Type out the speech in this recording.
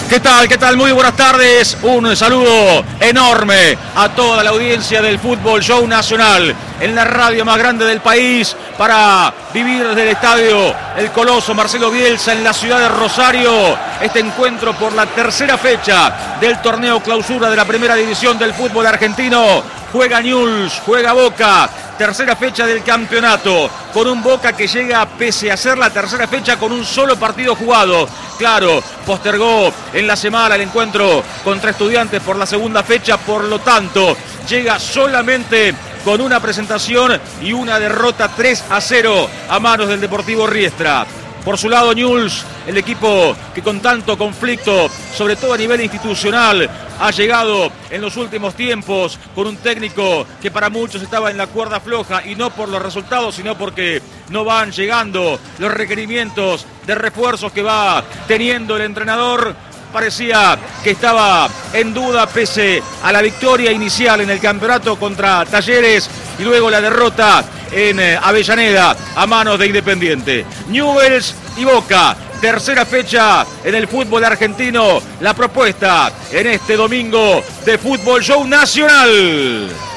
¿Qué tal? ¿Qué tal? Muy buenas tardes. Un saludo enorme a toda la audiencia del Fútbol Show Nacional en la radio más grande del país para vivir desde el estadio El Coloso Marcelo Bielsa en la ciudad de Rosario. Este encuentro por la tercera fecha del torneo clausura de la primera división del fútbol argentino. Juega Newell's, juega Boca, tercera fecha del campeonato, con un Boca que llega pese a ser la tercera fecha con un solo partido jugado. Claro, postergó en la semana el encuentro contra Estudiantes por la segunda fecha, por lo tanto, llega solamente con una presentación y una derrota 3-0 a manos del Deportivo Riestra. Por su lado, Newell's, el equipo que con tanto conflicto, sobre todo a nivel institucional, ha llegado en los últimos tiempos con un técnico que para muchos estaba en la cuerda floja, y no por los resultados, sino porque no van llegando los requerimientos de refuerzos que va teniendo el entrenador. Parecía que estaba en duda pese a la victoria inicial en el campeonato contra Talleres y luego la derrota en Avellaneda a manos de Independiente. Newell's y Boca, tercera fecha en el fútbol argentino. La propuesta en este domingo de Fútbol Show Nacional.